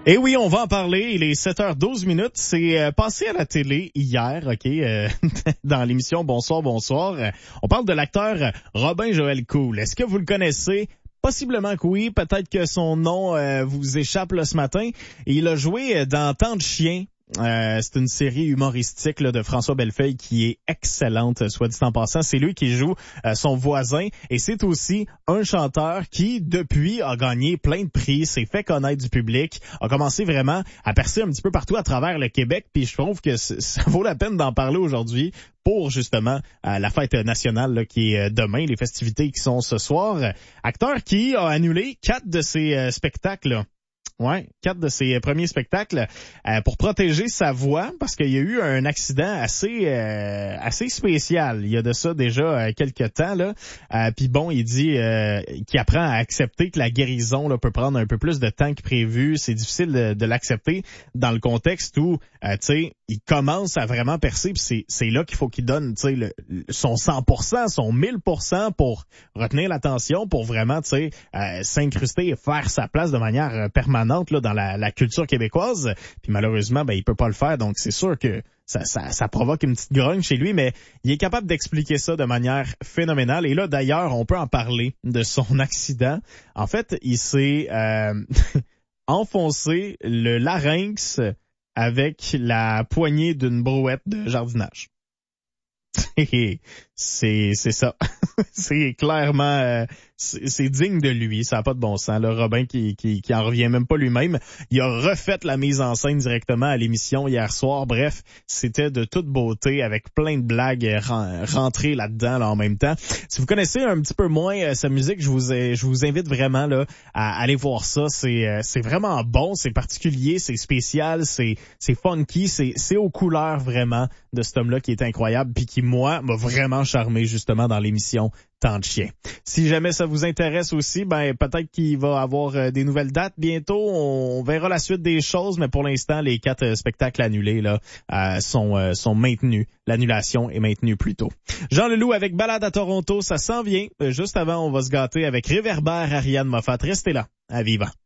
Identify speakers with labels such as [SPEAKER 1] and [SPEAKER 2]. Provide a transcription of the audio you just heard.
[SPEAKER 1] Et oui, on va en parler. Il est 7h12. C'est passé à la télé hier, dans l'émission Bonsoir, bonsoir. On parle de l'acteur Robin Joël Cool. Est-ce que vous le connaissez? Possiblement que oui. Peut-être que son nom vous échappe là, ce matin. Il a joué dans Tant de chiens. C'est une série humoristique là, de François Bellefeuille qui est excellente, soit dit en passant. C'est lui qui joue son voisin et c'est aussi un chanteur qui, depuis, a gagné plein de prix, s'est fait connaître du public, a commencé vraiment à percer un petit peu partout à travers le Québec. Puis je trouve que ça vaut la peine d'en parler aujourd'hui pour justement la fête nationale là, qui est demain, les festivités qui sont ce soir. Acteur qui a annulé 4 de ses spectacles là. Ouais, 4 de ses premiers spectacles pour protéger sa voix parce qu'il y a eu un accident assez spécial. Il y a de ça déjà quelques temps là. Puis bon, il dit qu'il apprend à accepter que la guérison là, peut prendre un peu plus de temps que prévu. C'est difficile de l'accepter dans le contexte où tu sais, il commence à vraiment percer. Puis c'est là qu'il faut qu'il donne tu sais son 100%, son 1000% pour retenir l'attention, pour vraiment tu sais s'incruster et faire sa place de manière permanente là, dans la culture québécoise. Puis malheureusement, il peut pas le faire. Donc c'est sûr que ça provoque une petite grogne chez lui, mais il est capable d'expliquer ça de manière phénoménale. Et là, d'ailleurs, on peut en parler de son accident. En fait, il s'est enfoncé le larynx avec la poignée d'une brouette de jardinage. C'est ça. C'est clairement c'est digne de lui, ça n'a pas de bon sens. Le Robin qui en revient même pas lui-même. Il a refait la mise en scène directement à l'émission hier soir. Bref, c'était de toute beauté avec plein de blagues rentrées là-dedans là, en même temps. Si vous connaissez un petit peu moins sa musique, je vous invite vraiment là à aller voir ça. C'est vraiment bon, c'est particulier, c'est spécial, c'est funky, c'est aux couleurs vraiment de cet homme-là qui est incroyable puis qui moi m'a vraiment charmé justement dans l'émission Tant de chiens. Si jamais ça vous intéresse aussi, peut-être qu'il va avoir des nouvelles dates bientôt. On verra la suite des choses, mais pour l'instant, les 4 spectacles annulés là sont maintenus. L'annulation est maintenue plus tôt. Jean Leloup avec Balade à Toronto, ça s'en vient. Juste avant, on va se gâter avec Réverbère Ariane Moffat. Restez là, à vivant.